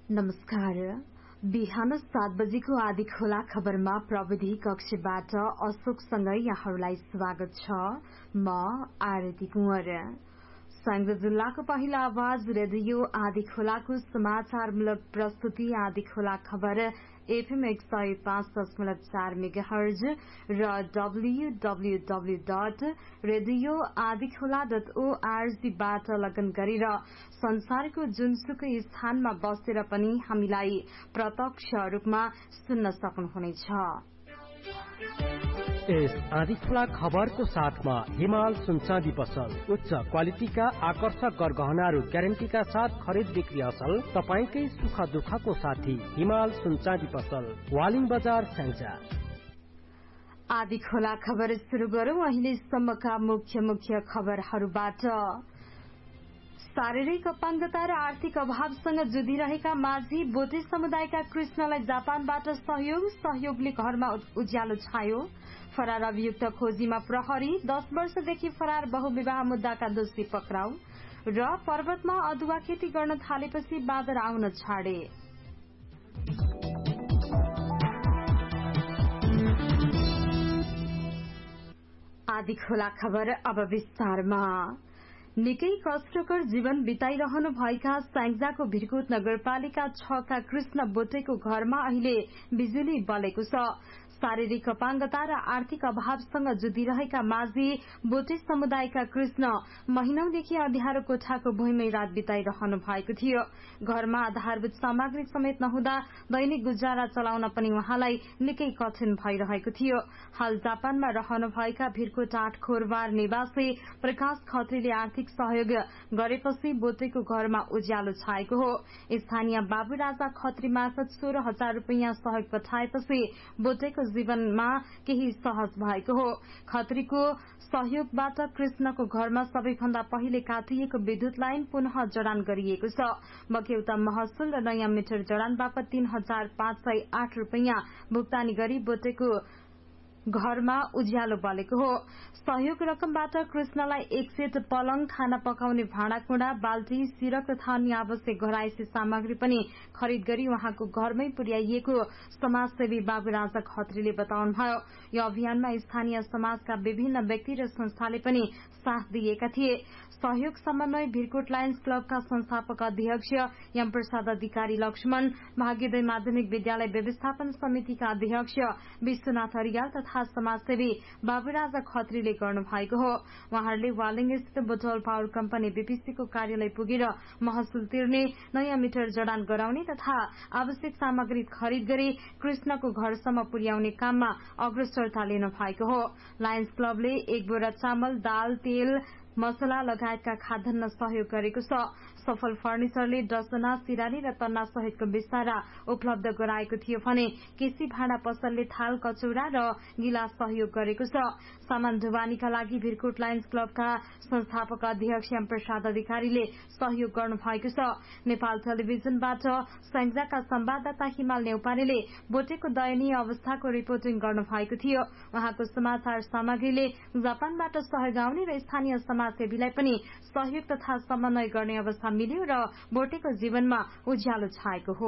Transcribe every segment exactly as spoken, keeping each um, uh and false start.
नमस्कार। बिहान सात बजेको आदि खोला खबरमा प्रविधि कक्षबाट अशोकसँगै यहाँहरूलाई स्वागत छ। म आरती कुँवर। संघ जिल्लाको पहिलो आवाज रेडियो आदि खोलाको समाचारमूलक प्रस्तुति आदि खोला खबर एफएम एक सय पाँच दशमलव चार मेगाहर्ज र डब्ल्यूडब्ल्यूडब्ल्यू डट रेडियो आदि खोला डट ओआरजीबाट लगन गरेर संसारको जुनसुकै स्थानमा बसेर पनि हामीलाई प्रत्यक्ष रूपमा सुन्न सक्नुहुनेछ। यस आँधीखोला खबरको साथमा हिमाल सुनचाँदी पसल उच्च क्वालिटीका आकर्षक गरगहनाहरू ग्यारेन्टीका साथ खरिद बिक्री असल। तपाईकै सुख दुःखको साथी हिमाल सुनचाँदी पसल, वालिङ बजार, स्याङ्जा। आदि खोला खबर सुरु गरौं अहिलेसम्मका मुख्य मुख्य खबरहरूबाट। शारीरिक अपाङ्गता र आर्थिक अभावसँग जुधिरहेका माझी बोटे समुदायका कृष्णलाई जापानबाट सहयोग सहयोगले घरमा उज्यालो छायो। फरार अभियुक्त खोजीमा प्रहरी, दस वर्षदेखि फरार बहुविवाह मुद्दाका दोषी पक्राउ र पर्वतमा अदुवा खेती गर्न थालेपछि बाँदर आउन छाडे। आदि खोला खबर अब विस्तारमा। निकै कष्टकर जीवन बिताइरहनु भएका स्याङ्जाको भिरकोट नगरपालिका छ का कृष्ण बोटेको घरमा अहिले बिजुली बलेको छ। शारीरिक अपाङ्गता र आर्थिक अभावसँग जुधिरहेका माझी बोटे समुदायका कृष्ण महिनौदेखि अँध्यारो कोठाको भुइँमै रात बिताइरहनु भएको थियो। घरमा आधारभूत सामग्री समेत नहुँदा दैनिक गुजारा चलाउन पनि उहाँलाई निकै कठिन भइरहेको थियो। हाल जापानमा रहनुभएका भिरकोट आठ खोरवार निवासी प्रकाश खत्रीले आर्थिक सहयोग गरेपछि बोटेको घरमा उज्यालो छाएको हो। स्थानीय बाबु राजा खत्री मार्फत सोह्र हजार रूपियाँ सहयोग पठाएपछि बोटेको जीवनमा केही सहज भएको हो। खत्रीको सहयोगबाट कृष्णको घरमा सबैभन्दा पहिले काटिएको विद्युत लाइन पुनः जडान गरिएको छ। बकेउता महसुल र नयाँ मिटर जडान बापत तीन हजार पाँच सय आठ रूपियाँ भुक्तानी गरी बोटेको घरमा उज्यालो बलेको हो। सहयोग रकमबाट कृष्णलाई एक सेट पलङ, खाना पकाउने भाँडाकुँडा, बाल्टी, सिरक तथा अन्य आवश्यक घरायसी सामग्री पनि खरिद गरी उहाँको घरमै पुर्याइएको समाजसेवी बाबु राजा खत्रीले बताउनुभयो। यो अभियानमा स्थानीय समाजका विभिन्न व्यक्ति र संस्थाले पनि साथ दिएका थिए। सहयोग समन्वय भिरकोट लायन्स क्लबका संस्थापक अध्यक्ष यमप्रसाद अधिकारी लक्ष्मण, भाग्योदय माध्यमिक विद्यालय व्यवस्थापन समितिका अध्यक्ष विश्वनाथ अरियाल तथा समाजसेवी बाबुराजा खत्रीले गर्नु भएको हो। उहाँहरूले वालिङ स्थित बोटल पावर कम्पनी बीपीसीको कार्यालय पुगेर महसुल तिर्ने, नयाँ मिटर जडान गराउने तथा आवश्यक सामग्री खरिद गरी कृष्णको घरसम्म पुर्याउने काममा अग्रसरता लिनु भएको हो। लायन्स क्लबले एक बोरा चामल, दाल, तेल, मसला लगायतका खाद्यान्न सहयोग गरेको छ। सफल फर्निचरले डसना, सिरानी र तन्ना सहितको विस्तारा उपलब्ध गराएको थियो भने केसी भाँडा पसलले थाल, कचौरा र गिलास सहयोग गरेको छ। सामान ढुवानीका लागि भिरकोट लायन्स क्लबका संस्थापक अध्यक्ष यमप्रसाद अधिकारीले सहयोग गर्नु भएको छ। नेपाल टेलिभिजनबाट स्याङ्जाका संवाददाता हिमाल नेउपानेले बोटेको दयनीय अवस्थाको रिपोर्टिङ गर्नु भएको थियो। उहाँको समाचार सामग्रीले जापानबाट सहयोग आउने र स्थानीय समाजसेवीलाई पनि सहयोग तथा समन्वय गर्ने अवस्था मिल्यो र बोटेको जीवनमा उज्यालो छाएको हो।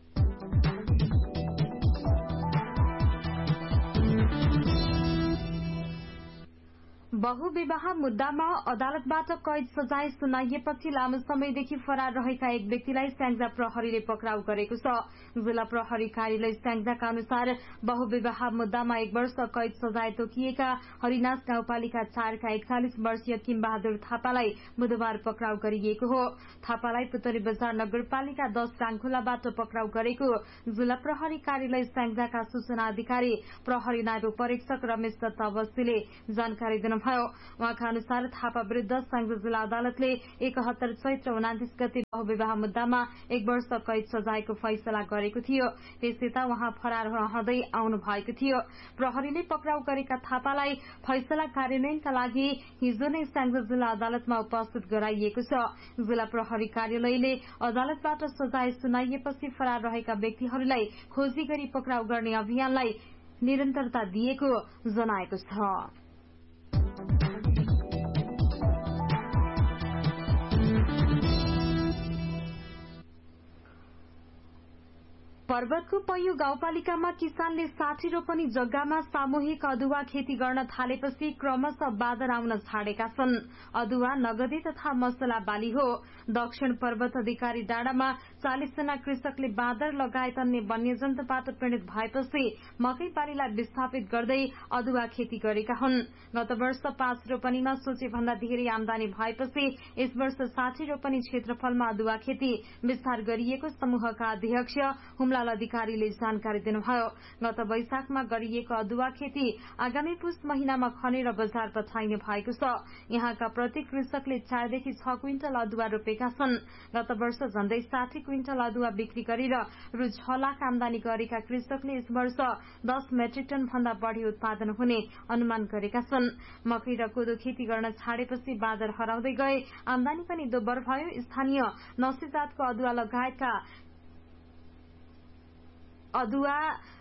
बहुविवाह मुद्दामा अदालतबाट कैद सजाय सुनाइएपछि लामो समयदेखि फरार रहेका एक व्यक्तिलाई स्याङ्जा प्रहरीले पक्राउ गरेको छ। जिल्ला प्रहरी कार्यालय स्याङ्जाका अनुसार बहुविवाह मुद्दामा एक वर्ष कैद सजाय तोकिएका हरिनाश गाउँपालिका चारका एकचालिस वर्षीय किम बहादुर थापालाई बुधबार पक्राउ गरिएको हो। थापालाई पुतली बजार नगरपालिका दश राङखोलाबाट पक्राउ गरेको जिल्ला प्रहरी कार्यालय स्याङ्जाका सूचना अधिकारी प्रहरी नायब परीक्षक रमेश दत्त अवस्थीले जानकारी दिनुभयो। उहाँका अनुसार थापा विरूद्ध स्याङ्जा जिल्ला अदालतले एकहत्तर चैत्र उनातिस गते बहुविवाह मुद्दामा एक वर्ष कैद सजायको फैसला गरेको थियो। त्यसयता उहाँ फरार रहँदै आउनु भएको थियो। प्रहरीले पक्राउ गरेका थापालाई फैसला कार्यान्वयनका लागि हिजो नै स्याङ्जा जिल्ला अदालतमा उपस्थित गराइएको छ। जिल्ला प्रहरी कार्यालयले अदालतबाट सजाय सुनाइएपछि फरार रहेका व्यक्तिहरूलाई खोजी गरी पक्राउ गर्ने अभियानलाई निरन्तरता दिएको जनाएको छ। पर्वतको पैयो गाउँपालिकामा किसानले साठी रोपनी जग्गामा सामूहिक अदुवा खेती गर्न थालेपछि क्रमशः बादर आउन छाडेका छन्। अदुवा नगदी तथा मसला बाली हो। दक्षिण पर्वत अधिकारी डाँडामा चालिस जना कृषकले बादर लगायत अन्य वन्यजन्तुबाट पीड़ित भएपछि मकै बालीलाई विस्थापित गर्दै अदुवा खेती गरेका हुन्। गत वर्ष पाँच रोपनीमा सोचे भन्दा धेरै आमदानी भएपछि यस वर्ष साठी रोपनी क्षेत्रफलमा अदुवा खेती विस्तार गरिएको समूहका अध्यक्ष हुमलाल अधिकारीले जानकारी दिनुभयो। गत वैशाखमा गरिएको अदुवा खेती आगामी पुष महिनामा खनेर बजार पठाइने भएको छ। यहाँका प्रत्येक कृषकले चारदेखि छ क्विन्टल अदुवा रोपेका छन्। गत वर्ष झण्डै साठी क्विन्टल अदुवा बिक्री गरेर रु छ लाख आमदानी गरेका कृषकले यस वर्ष दस मेट्रिक टन भन्दा बढ़ी उत्पादन हुने अनुमान गरेका छन्। मकै र कोदो खेती गर्न छाडेपछि बादर हराउँदै गए, आमदानी पनि दोब्बर भयो। स्थानीय नसी जातको अदुवा लगायतका अदुवा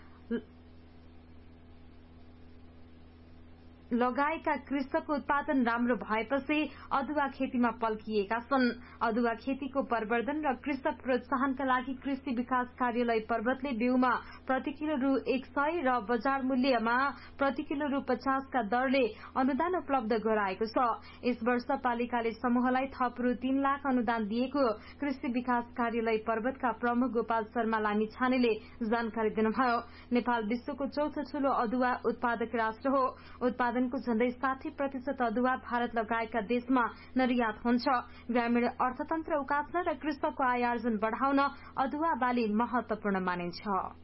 लगाएका कृषकको उत्पादन राम्रो भएपछि अदुवा खेतीमा पल्किएका छन्। अदुवा खेतीको प्रवर्धन र कृषक प्रोत्साहनका लागि कृषि विकास कार्यालय पर्वतले बिउमा प्रति किलो रु एक सय र बजार मूल्यमा प्रति किलो रु पचासका दरले अनुदान उपलब्ध गराएको छ। यस वर्ष पालिकाले समूहलाई थप रु तीन लाख अनुदान दिएको कृषि विकास कार्यालय पर्वतका प्रमुख गोपाल शर्मा लामिछानेले जानकारी दिनुभयो। नेपाल विश्वको चौथो ठूलो अदुवा उत्पादक राष्ट्र हो। उत्पादन को झण्डै साठी प्रतिशत अदुवा भारत लगायतका देशमा निर्यात हुन्छ। ग्रामीण अर्थतन्त्र उकास्न र कृषकको आय आर्जन बढ़ाउन अदुवा बाली महत्वपूर्ण मानिन्छ।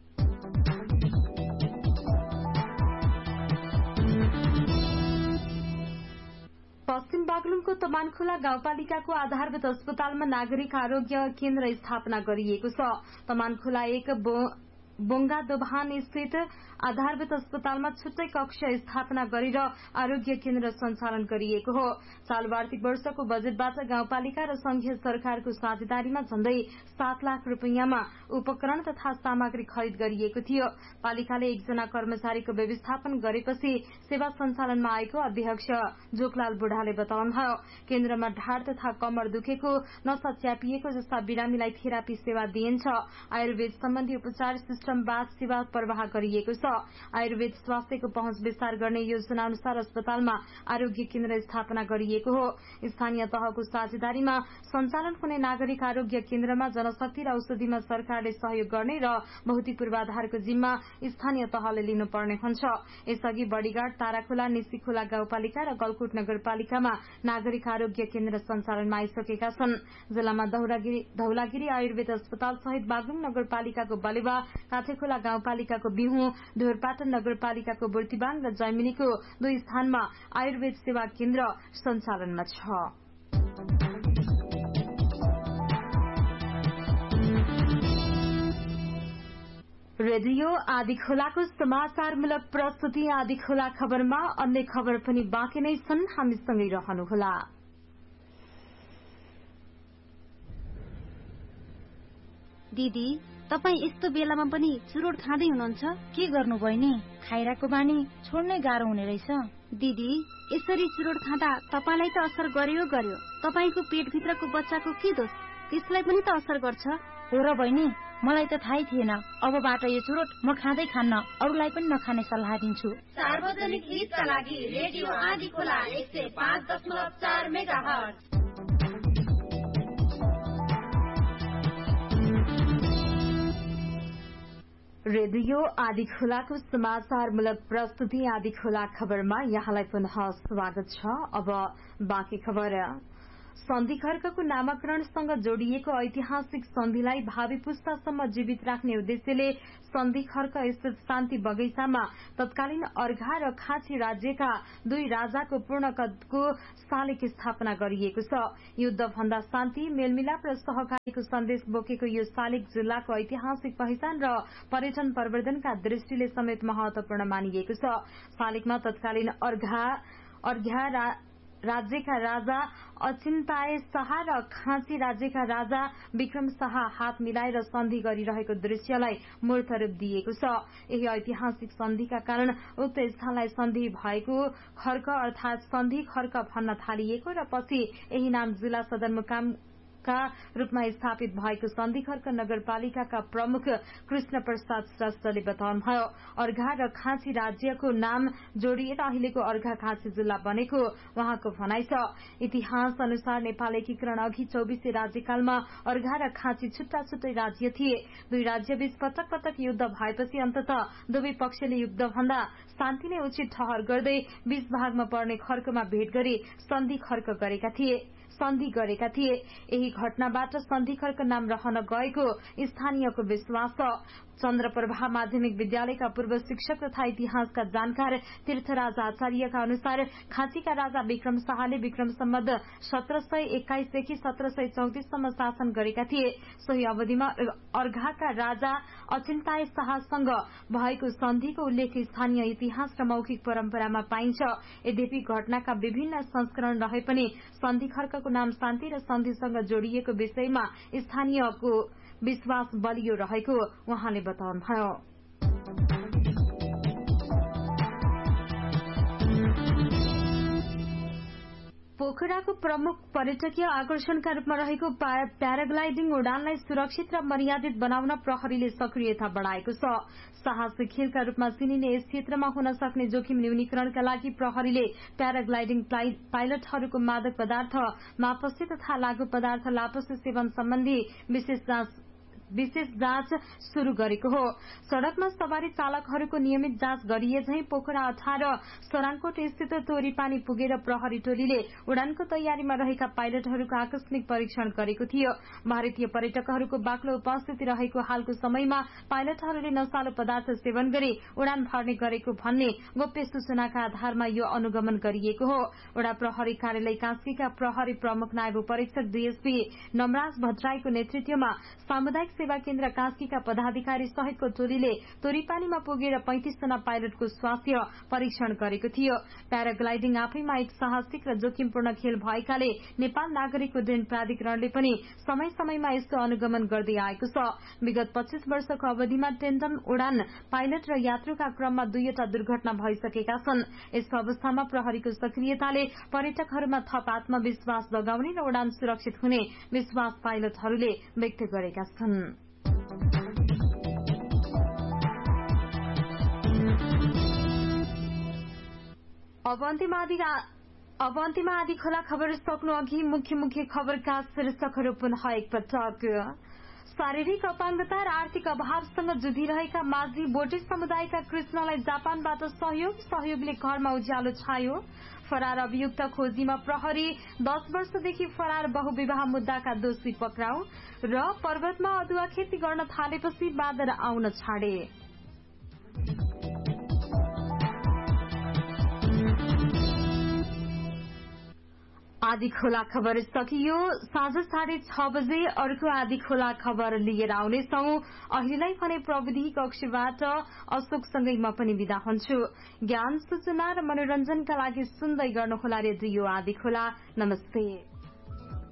पश्चिम बागलुङको तमानखोला गाउँपालिकाको आधारभूत अस्पतालमा नागरिक आरोग्य केन्द्र स्थापना गरिएको छ। तमानखोला एक बोंगा दोभान स्थित आधारभूत अस्पतालमा छुट्टै कक्ष स्थापना गरेर आरोग्य केन्द्र सञ्चालन गरिएको हो। चालू आर्थिक वर्षको बजेटबाट गाउँपालिका र संघीय सरकारको साझेदारीमा झण्डै सात लाख रूपियाँमा उपकरण तथा सामग्री खरिद गरिएको थियो। पालिकाले एकजना कर्मचारीको व्यवस्थापन गरेपछि सेवा सञ्चालनमा आएको अध्यक्ष जोकलाल बुढाले बताउनुभयो। केन्द्रमा ढाड तथा कमर दुखेको, नसा च्यापिएको जस्ता बिरामीलाई थेरापी सेवा दिइन्छ। आयुर्वेद सम्बन्धी उपचार सिस्टमबाट सेवा प्रवाह गरिएको छ। आयुर्वेद स्वास्थ्यको पहुँच विस्तार गर्ने योजना अनुसार अस्पतालमा आरोग्य केन्द्र स्थापना गरिएको हो। स्थानीय तहको साझेदारीमा सञ्चालन हुने नागरिक आरोग्य केन्द्रमा जनशक्ति र औषधिमा सरकारले सहयोग गर्ने र भौतिक पूर्वाधारको जिम्मा स्थानीय तहले लिनुपर्ने हुन्छ। यसअघि बडीघाट, ताराखोला, निसीखोला गाउँपालिका र गलकुट नगरपालिकामा नागरिक आरोग्य केन्द्र सञ्चालनमा आइसकेका छन्। जिल्लामा धौलागिरी आयुर्वेद अस्पताल सहित बागलुङ नगरपालिकाको बलेवा, काठेखोला गाउँपालिकाको बिहु, ढोरपाटन नगरपालिकाको बुर्तिबाङ र जैमिनीको दुई स्थानमा आयुर्वेद सेवा केन्द्र सञ्चालनमा छ। रेडियो आदिखोलाको समाचारमूलक प्रस्तुति आदिखोला खबरमा अन्य खबर पनि बाँकी नै छन्। हामीसँगै रहनुहोला। दिदी, तपाई यस्तो बेलामा पनि चुरोट खाँदै हुनुहुन्छ? के गर्नु बहिनी? खाइराको बानी छोड्नै गाह्रो हुने रहेछ। दिदी, यसरी चुरोट खाँदा तपाईलाई त असर गर्यो गर्यो, तपाईको पेटभित्रको बच्चाको के दोष? त्यसलाई पनि त असर गर्छ। हो र बहिनी, मलाई त थाहै थिएन। अबबाट यो चुरोट म खाँदै खान्न, अरूलाई पनि नखाने सल्लाह दिन्छु। सार्वजनिक हितका लागि रेडियो आदिखोला एक सय पाँच दशमलव चार मेगाहर्ज। रेडियो आदिखोलाको समाचारमूलक प्रस्तुति आदिखोला खबरमा यहाँलाई पुनः स्वागत छ। अब बाँकी खबर। सन्धि खर्कको नामाकरणसँग जोडिएको ऐतिहासिक सन्धिलाई भावी पुस्तासम्म जीवित राख्ने उद्देश्यले सन्धि खर्क स्थित शान्ति बगैंचामा तत्कालीन अर्घा र खाँची राज्यका दुई राजाको पूर्णकदको शालिग स्थापना गरिएको छ। युद्ध भन्दा शान्ति, मेलमिलाप र सहकारीको सन्देश बोकेको यो शालिग जिल्लाको ऐतिहासिक पहिचान र पर्यटन प्रवर्धनका दृष्टिले समेत महत्वपूर्ण मानिएको छ। शालिगमा तत्कालीन अर्घा अर्घ्या राज्यका राजा अचिन्ताय शाह र खाँची राज्यका राजा विक्रम शाह हात मिलाएर सन्धि गरिरहेको दृश्यलाई मूर्त रूप दिएको छ। यही ऐतिहासिक सन्धिका कारण उक्त स्थानलाई सन्धि भएको खर्क अर्थात सन्धि खर्क भन्न थालिएको र पछि यही नाम जिल्ला सदरमुकाम अर्घाका रूपमा स्थापित भएको सन्धिखर्क नगरपालिकाका प्रमुख कृष्ण प्रसाद श्रेष्ठले बताउनुभयो। अर्घा र खाँची राज्यको नाम जोडिएर अहिलेको अर्घा खाँची जिल्ला बनेको उहाँको भनाइ छ। इतिहास अनुसार नेपाल एकीकरण अघि चौबिसे राज्यकालमा अर्घा र खाँची छुट्टा छुट्टै राज्य थिए। दुई राज्यबीच पटक पटक युद्ध भएपछि अन्ततः दुवै पक्षले युद्ध भन्दा शान्ति नै उचित ठहर गर्दै बीच भागमा पर्ने खर्कमा भेट गरी सन्धि खर्क गरेका थिए सन्धि गरेका थिए यही घटनाबाट सन्धि खर्क नाम रहन गएको स्थानीयको विश्वास छ। चन्द्रप्रभा माध्यमिक विद्यालयका पूर्व शिक्षक तथा इतिहासका जानकार तीर्थराज आचार्यका अनुसार खाँचीका राजा विक्रम शाहले विक्रम सम्बद्ध सत्र सय एक्काइसदेखि सत्र सय चौतिससम्म शासन गरेका थिए। सोही अवधिमा अर्घाका राजा अचिन्ताय शाहसँग भएको सन्धिको उल्लेख स्थानीय इतिहास र मौखिक परम्परामा पाइन्छ। यद्यपि घटनाका विभिन्न संस्करण रहे पनि सन्धि खर्कको नाम शान्ति र सन्धिसँग जोडिएको विषयमा स्थानीयको विश्वास बलियो रहेको उहाँले बताउनुभयो। पोखराको प्रमुख पर्यटकीय आकर्षणका रूपमा रहेको प्याराग्लाइडिङ उडानलाई सुरक्षित र मर्यादित बनाउन प्रहरीले सक्रियता बढ़ाएको छ। साहसिक खेलका रूपमा चिनिने यस क्षेत्रमा हुन सक्ने जोखिम न्यूनीकरणका लागि प्रहरीले प्याराग्लाइडिङ पाइलटहरूको मादक पदार्थ मापसी तथा लागू पदार्थ लापसी सेवन सम्बन्धी विशेष जाँच विशेष जाँच शुरू गरेको हो। सड़कमा सवारी चालकहरूको नियमित जाँच गरिए झैं पोखरा अठारह सराङकोट स्थित तोरीपानी पुगेर प्रहरी टोलीले उडानको तयारीमा रहेका पाइलटहरूको आकस्मिक परीक्षण गरेको थियो। भारतीय पर्यटकहरूको बाक्लो उपस्थिति रहेको हालको समयमा पाइलटहरूले नशालु पदार्थ सेवन गरी उडान भर्ने गरेको भन्ने गोप्य सूचनाका आधारमा यो अनुगमन गरिएको हो। वडा प्रहरी कार्यालय कास्कीका प्रहरी प्रमुख नायब परीक्षक डीएसपी नमराज भट्टराईको नेतृत्वमा सामुदायिक सेवा केन्द्र कास्कीका पदाधिकारी सहितको टोलीले तोरीपानीमा पुगेर पैंतिस जना पाइलटको स्वास्थ्य परीक्षण गरेको थियो। प्याराग्लाइडिङ आफैमा एक साहसिक र जोखिमपूर्ण खेल भएकाले नेपाल नागरिक उड्डयन प्राधिकरणले पनि समय समयमा यस्तो अनुगमन गर्दै आएको छ। विगत पच्चीस वर्षको अवधिमा टेन्डम उडान पाइलट र यात्रुका क्रममा दुईवटा दुर्घटना भइसकेका छन्। यस्तो अवस्थामा प्रहरीको सक्रियताले पर्यटकहरूमा थप आत्मविश्वास जगाउने र उडान सुरक्षित हुने विश्वास पाइलटहरूले व्यक्त गरेका छन्। अब अन्तिममा आदि खोला खबर सक्नु अघि मुख्य मुख्य खबरका शीर्षकहरू पुनः एकपटक। शारीरिक अपाङ्गता र आर्थिक अभावसँग जुधिरहेका माझी बोटे समुदायका कृष्णलाई जापानबाट सहयोग सहयोगले घरमा उज्यालो छायो। फरार अभियुक्त खोजीमा प्रहरी दस वर्षदेखि फरार बहुविवाह मुद्दाका दोषी पक्राउ र पर्वतमा अदुवा खेती गर्न थालेपछि बादर आउन छाडे। आदि खोला खबर सकियो। साँझ साढे छ बजे अर्को आदि खोला खबर लिएर आउनेछौं। अहिलेलाई भने प्रविधि कक्षबाट अशोकसँगै म पनि विदा हुन्छु। ज्ञान सूचना र मनोरञ्जनका लागि सुन्दै गर्नुहोला रेडियो आदि खोला। नमस्ते।